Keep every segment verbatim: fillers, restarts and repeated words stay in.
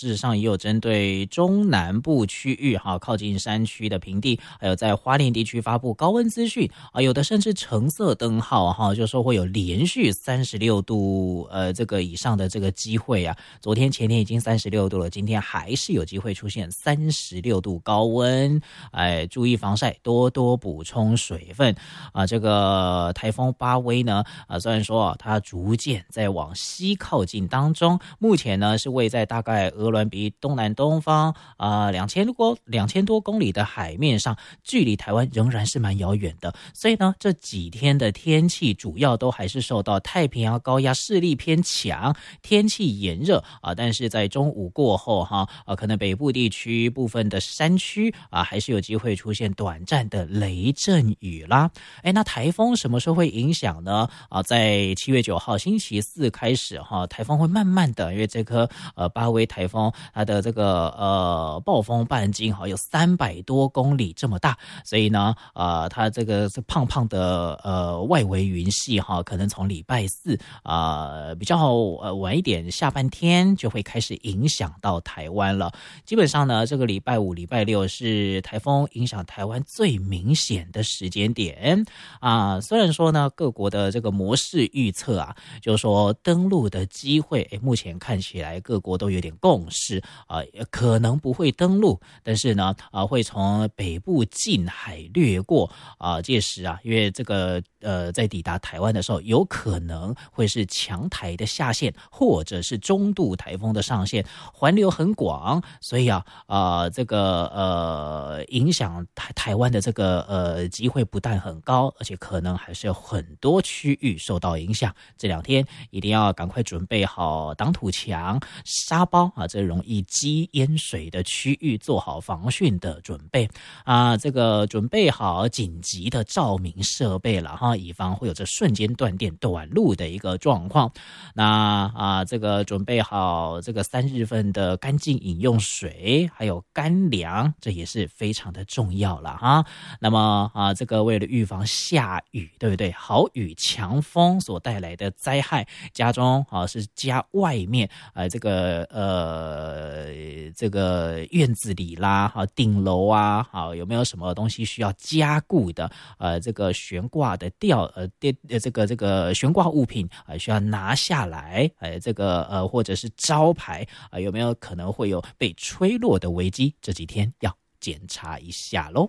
事实上也有针对中南部区域哈，靠近山区的平地，还有在花莲地区发布高温资讯啊，有的甚至橙色灯号哈，就说会有连续三十六度呃这个以上的这个机会啊。昨天前天已经三十六度了，今天还是有机会出现三十六度高温，哎，注意防晒，多多补充水分啊。这个台风巴威呢啊，虽然说啊它逐渐在往西靠近当中，目前呢是位在大概鹅銮鼻东南东方啊两千多两千多公里的海面上，距离台湾仍然是蛮遥远的。所以呢，这几天的天气主要都还是受到太平洋高压势力偏强，天气炎热啊。但是在中午过后哈啊，可能北部地区部分的山区啊，还是有机会出现短暂的雷阵雨啦。哎，那台风什么时候会影响呢？啊，在七月九号星期四开始哈，台风会慢慢的，因为这颗呃巴威台风它的这个呃暴风半径哈有三百多公里这么大，所以呢呃它这个是胖胖的呃外围云系哈，可能从礼拜四啊、呃、比较呃晚一点下半天就会开始影响到台湾了。基本上呢，这个礼拜五、礼拜六是台风影响台湾最明显的时间点啊。虽然说呢，各国的这个模式预测啊，就是说登陆的机会，哎，目前看起来各国都有点共识啊，可能不会登陆，但是呢啊会从北部近海掠过啊。届时啊，因为这个呃在抵达台湾的时候，有可能会是强台的下线，或者是中度台风的上线，环流很广，所以啊啊、呃、这个呃影响台台湾的这个呃机会不但很高，而且可能还是有很多区域受到影响。这两天一定要赶快准备好挡土墙、沙包啊，这容易积淹水的区域做好防汛的准备啊，这个准备好紧急的照明设备了哈，以防会有这瞬间断电短路的一个状况。那啊，这个准备好这个三日份的干净饮用水，还有干粮，这也是非常的重要了哈。那么啊，这个为了预防下雨，对不对？豪雨、强风所带来的灾害，家中啊是家外面啊，这个呃这个院子里啦，哈，顶楼啊，好，有没有什么东西需要加固的？呃，这个悬挂的吊呃电呃这个这个悬挂物品啊、呃，需要拿下来，呃，这个呃或者是招牌啊、呃，有没有可能会有被吹落的危机？这几天要检查一下喽。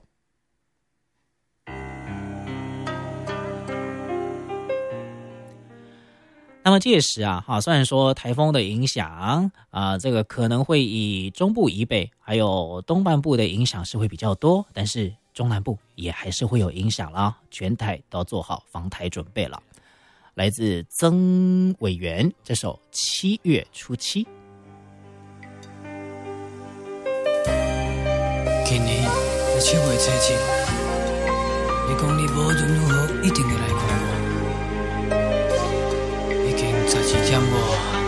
那么届时啊，哈，虽然说台风的影响啊，这个可能会以中部以北还有东半部的影响是会比较多，但是中南部也还是会有影响啦，全台都要做好防台准备了。来自曾委员这首《七月初七》。 今年是七月初七，你讲你无论如何一定会来看我。已经十二点外，